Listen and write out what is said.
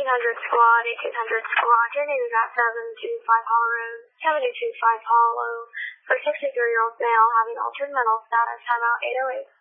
squad, 1800 squad. Your name is at 725 Hollow Road, 725 Hollow. For 63-year-old male having altered mental status, timeout 808.